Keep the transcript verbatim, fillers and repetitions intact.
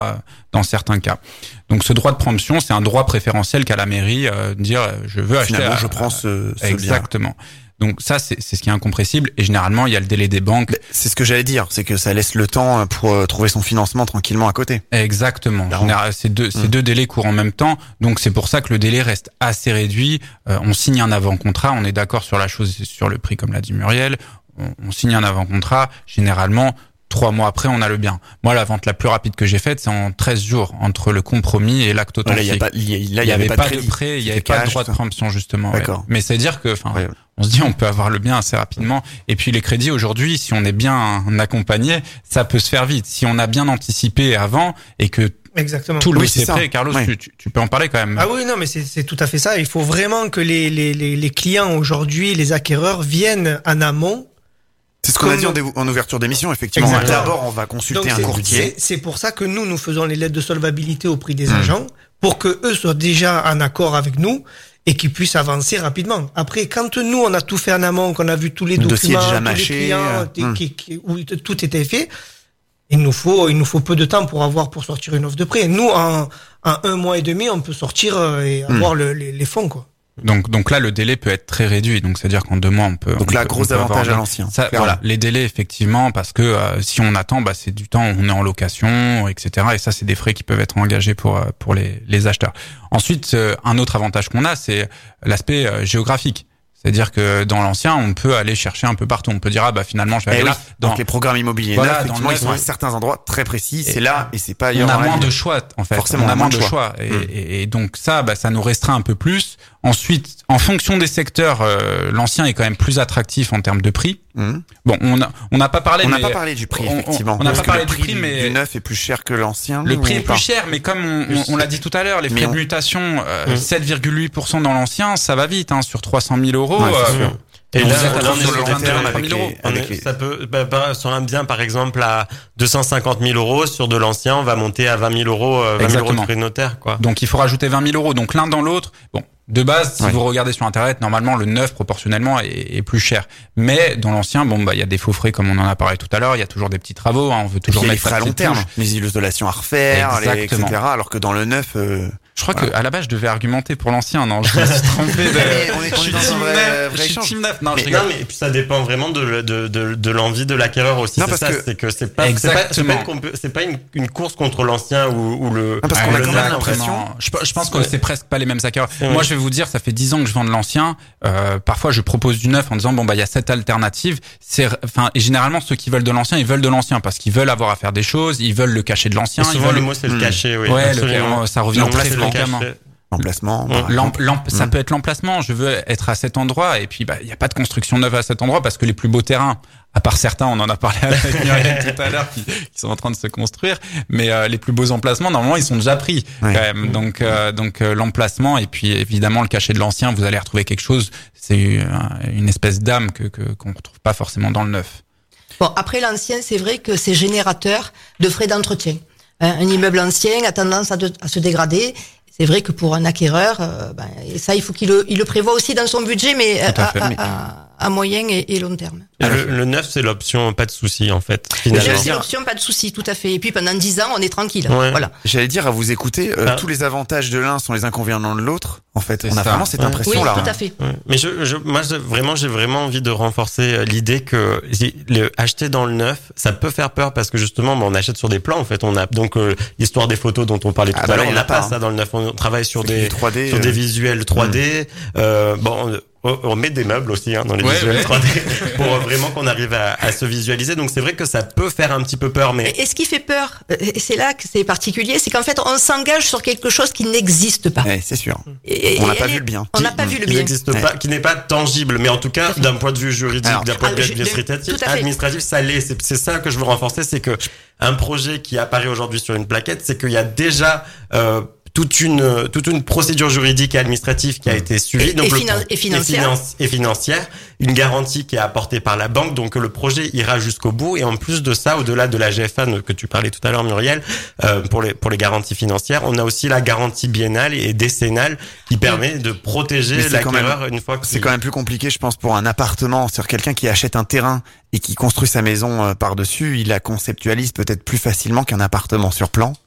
euh, dans certains cas. Donc ce droit de préemption, c'est un droit préférentiel qu'a la mairie euh, de dire je veux acheter. Finalement, à, je prends ce, ce exactement. Bien. Donc ça, c'est, c'est ce qui est incompressible. Et généralement, il y a le délai des banques. C'est ce que j'allais dire, c'est que ça laisse le temps pour trouver son financement tranquillement à côté. Exactement. Général, c'est deux, ces mmh. deux délais courent en même temps. Donc c'est pour ça que le délai reste assez réduit. Euh, on signe un avant-contrat, on est d'accord sur la chose, sur le prix, comme l'a dit Muriel. On, on signe un avant-contrat. Généralement, trois mois après, on a le bien. Moi, la vente la plus rapide que j'ai faite, c'est en treize jours, entre le compromis et l'acte authentique. Là, il n'y avait, avait pas de, de prêt, il n'y avait pas de droit de préemption, justement. Ouais. Mais c'est-à-dire que, enfin, ouais. on se dit, on peut avoir le bien assez rapidement. Et puis, les crédits, aujourd'hui, si on est bien accompagné, ça peut se faire vite. Si on a bien anticipé avant et que Exactement. tout le oui, c'est prêt, Carlos, oui. tu, tu peux en parler quand même. Ah oui, non, mais c'est, c'est tout à fait ça. Il faut vraiment que les, les, les, les clients aujourd'hui, les acquéreurs viennent en amont. C'est ce qu'on a dit en, dé- en ouverture d'émission, effectivement. Exactement. D'abord, on va consulter Donc, un c'est, courtier. C'est, c'est pour ça que nous, nous faisons les lettres de solvabilité au prix des mmh. agents, pour que eux soient déjà en accord avec nous et qu'ils puissent avancer rapidement. Après, quand nous, on a tout fait en amont, qu'on a vu tous les Le documents, déjà tous mâché, les clients, euh, mmh. qui, qui, où tout était fait, il nous faut, il nous faut peu de temps pour avoir, pour sortir une offre de prêt. Nous, en, en un mois et demi, on peut sortir et avoir mmh. le, les, les fonds, quoi. Donc, donc là, le délai peut être très réduit. Donc, c'est-à-dire qu'en deux mois, on peut. Donc on là, peut, gros avantage à l'ancien. Ça, voilà, les délais, effectivement, parce que euh, si on attend, bah, c'est du temps, on est en location, et cetera. Et ça, c'est des frais qui peuvent être engagés pour euh, pour les les acheteurs. Ensuite, euh, un autre avantage qu'on a, c'est l'aspect euh, géographique. C'est-à-dire que dans l'ancien, on peut aller chercher un peu partout. On peut dire, ah bah finalement, je vais aller eh là. Oui. Dans donc les programmes immobiliers, voilà, là, effectivement, dans ils sont à certains endroits très précis. C'est et là et c'est pas ailleurs. On a moins de choix, en fait. Forcément, on a moins de choix. choix. Et, mmh. et, et donc ça, bah, ça nous restreint un peu plus. Ensuite, en fonction des secteurs, euh, l'ancien est quand même plus attractif en termes de prix. Mmh. Bon, on a, on n'a pas parlé. On n'a mais pas parlé du prix, effectivement. On n'a pas parlé du prix, mais le neuf est plus cher que l'ancien. Le prix est plus cher, mais comme on, on, on l'a dit tout à l'heure, les frais de mutation, euh, mmh. sept virgule huit pour cent dans l'ancien, ça va vite, hein, sur trois cent mille euros. Ouais, euh, Et là, on est sur le long terme avec les, avec les... ça peut, bah, bah, sur un bien, par exemple, à deux cent cinquante mille euros, sur de l'ancien, on va monter à vingt mille euros, euh, vingt mille euros de frais de notaire, quoi. Donc, il faut rajouter vingt mille euros. Donc, l'un dans l'autre. Bon. De base, si ouais. vous regardez sur Internet, normalement, le neuf, proportionnellement, est, est plus cher. Mais dans l'ancien, bon, bah, il y a des faux frais, comme on en a parlé tout à l'heure. Il y a toujours des petits travaux, hein. On veut toujours mettre les frais à long terme. Les isolations à refaire, les, et cetera. Alors que dans le neuf, euh... je crois voilà. que à la base, je devais argumenter pour l'ancien. Non, je me suis trompé. De... on est, on est dans un vrai, vrai échange. Non, mais, non, mais puis ça dépend vraiment de, de, de, de l'envie de l'acquéreur aussi. Non, c'est parce ça, que... c'est que c'est pas, c'est pas, c'est pas, une, c'est pas une, une course contre l'ancien ou, ou le. Non, parce qu'on a quand même l'impression. Je, je pense que c'est presque pas les mêmes acquéreurs. Moi, je vais vous dire, ça fait dix ans que je vends de l'ancien. Euh, parfois, je propose du neuf en disant bon bah il y a cette alternative. C'est, enfin, et généralement ceux qui veulent de l'ancien, ils veulent de l'ancien parce qu'ils veulent avoir à faire des choses, ils veulent le cacher de l'ancien. Et souvent, ils veulent... le mot c'est le cacher, oui. Ouais, le, ça revient très fréquemment. L'emplacement. L'em, l'em, ça mmh. peut être l'emplacement. Je veux être à cet endroit et puis bah il y a pas de construction neuve à cet endroit parce que les plus beaux terrains, à part certains, on en a parlé avec Muriel tout à l'heure, qui, qui sont en train de se construire, mais euh, les plus beaux emplacements, normalement, ils sont déjà pris ouais. quand même. Donc, euh, donc euh, l'emplacement et puis évidemment le cachet de l'ancien, vous allez retrouver quelque chose. C'est une espèce d'âme que, que qu'on retrouve pas forcément dans le neuf. Bon, après l'ancien, c'est vrai que c'est générateur de frais d'entretien. Un immeuble ancien a tendance à, de, à se dégrader. C'est vrai que pour un acquéreur, euh, ben, ça, il faut qu'il le, il le prévoit aussi dans son budget, mais à, à, à, à moyen et, et long terme. Le, le neuf, c'est l'option pas de souci, en fait. Finalement. C'est l'option pas de souci, tout à fait. Et puis pendant dix ans, on est tranquille. Ouais. Voilà. J'allais dire, à vous écouter, euh, ah. tous les avantages de l'un sont les inconvénients de l'autre. En fait, c'est on a ça. vraiment cette ouais. impression-là. Oui, tout à fait. Ouais. Mais je, je, moi, je, vraiment, j'ai vraiment envie de renforcer l'idée que le, acheter dans le neuf, ça peut faire peur parce que justement, on achète sur des plans. En fait, on a donc euh, l'histoire des photos dont on parlait tout ah bah à l'heure. On n'a pas, pas ça dans le neuf. On travaille sur des trois D, sur euh... des visuels trois D. Mmh. Euh, bon. On met des meubles aussi hein, dans les ouais, visuels ouais. trois D pour vraiment qu'on arrive à, à se visualiser. Donc c'est vrai que ça peut faire un petit peu peur. Mais et ce qui fait peur, c'est là que c'est particulier, c'est qu'en fait on s'engage sur quelque chose qui n'existe pas. Ouais, c'est sûr. Et, on n'a pas vu le bien. On n'a pas vu le bien. Qui n'existe ouais. pas, qui n'est pas tangible. Mais en tout cas, d'un point de vue juridique, Alors, d'un point de vue administratif, administratif, ça l'est. C'est, c'est ça que je veux renforcer, c'est que un projet qui apparaît aujourd'hui sur une plaquette, c'est qu'il y a déjà euh, toute une toute une procédure juridique et administrative qui a été suivie et, donc et, le, finan- et financière et, finance, et financière, une garantie qui est apportée par la banque, donc le projet ira jusqu'au bout. Et en plus de ça, au-delà de la G F A que tu parlais tout à l'heure, Muriel, euh, pour les pour les garanties financières, on a aussi la garantie biennale et décennale qui permet de protéger l'acquéreur une fois que c'est quand même plus compliqué, je pense, pour un appartement, sur quelqu'un qui achète un terrain et qui construit sa maison euh, par-dessus, il la conceptualise peut-être plus facilement qu'un appartement sur plan.